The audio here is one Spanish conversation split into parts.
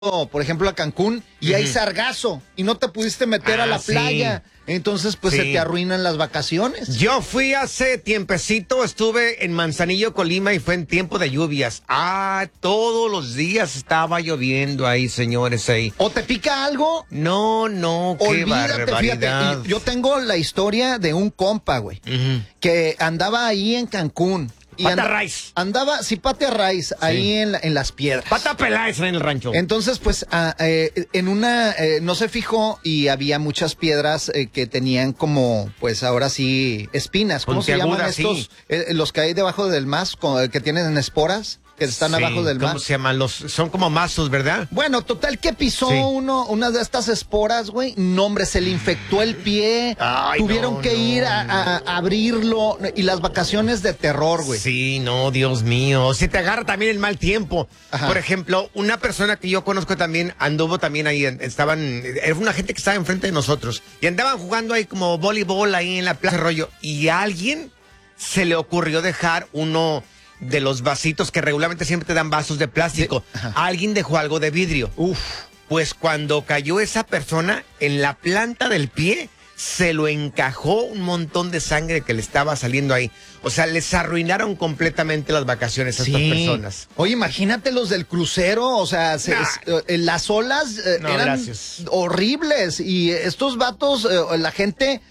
por ejemplo, a Cancún y hay sargazo y no te pudiste meter a la playa. Entonces, pues se te arruinan las vacaciones. Yo fui hace tiempecito, estuve en Manzanillo, Colima, y fue en tiempo de lluvias. Todos los días estaba lloviendo ahí, señores, ahí. ¿O te pica algo? No, qué barbaridad. Fíjate, yo tengo la historia de un compa, güey, que andaba ahí en Cancún. Pata Rice. Andaba, Pata Rice, ahí en las piedras. Pata Peláez en el rancho. Entonces, pues, en una, no se fijó y había muchas piedras que tenían como, pues, ahora sí, espinas. ¿Cómo se llaman estos? Los que hay debajo del mas, que tienen esporas, que están abajo del mas. ¿Cómo se llaman? Son como mazos, ¿verdad? Bueno, total que pisó una de estas esporas, güey. No, hombre, se le infectó el pie. Tuvieron que ir a abrirlo. Y las vacaciones de terror, güey. Sí, no, Dios mío. Se te agarra también el mal tiempo. Ajá. Por ejemplo, una persona que yo conozco también anduvo también ahí. Era una gente que estaba enfrente de nosotros. Y andaban jugando ahí como voleibol ahí en la plaza rollo. Y a alguien se le ocurrió dejar uno de los vasitos que regularmente siempre te dan vasos de plástico. Alguien dejó algo de vidrio. Pues cuando cayó esa persona en la planta del pie, se lo encajó un montón de sangre que le estaba saliendo ahí. O sea, les arruinaron completamente las vacaciones a estas personas. Oye, imagínate los del crucero, o sea, las olas eran horribles y estos vatos, la gente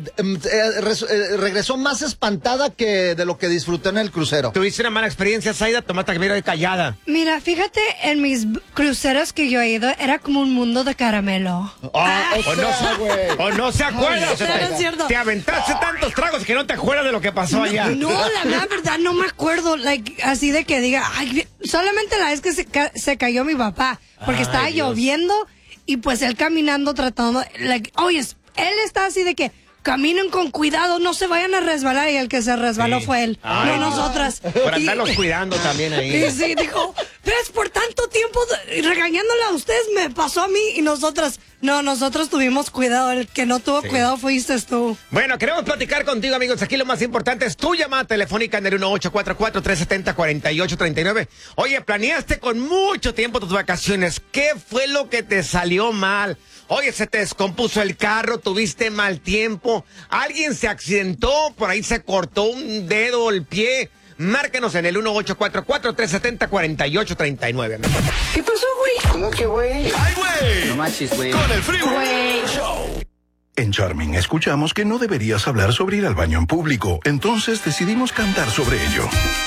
regresó más espantada que de lo que disfrutó en el crucero. ¿Tuviste una mala experiencia, Zaida? Tomate que mira callada. Mira, fíjate, en mis cruceros que yo he ido, era como un mundo de caramelo. O no se acuerda. Te aventaste tantos tragos que no te acuerdas de lo que pasó allá. No, la verdad no me acuerdo, así de que diga, solamente la vez que se cayó mi papá, porque estaba lloviendo y pues él caminando tratando, oye, él está así de que caminen con cuidado, no se vayan a resbalar, y el que se resbaló fue él, no nosotras. Por andarlos cuidando también ahí. Y sí, dijo, ¿ves? Por tanto tiempo regañándola a ustedes, me pasó a mí, y nosotros tuvimos cuidado, el que no tuvo cuidado fuiste tú. Bueno, queremos platicar contigo, amigos, aquí lo más importante es tu llamada telefónica en el 1844-370-4839. Oye, planeaste con mucho tiempo tus vacaciones, ¿qué fue lo que te salió mal? Oye, se te descompuso el carro, tuviste mal tiempo, alguien se accidentó, por ahí se cortó un dedo, el pie. Márquenos en el 1844-370-4839. ¿Qué pasó, güey? ¿Cómo que, güey? ¡Ay, güey! No manches, güey. Con el Freeway Show. En Charming escuchamos que no deberías hablar sobre ir al baño en público, entonces decidimos cantar sobre ello.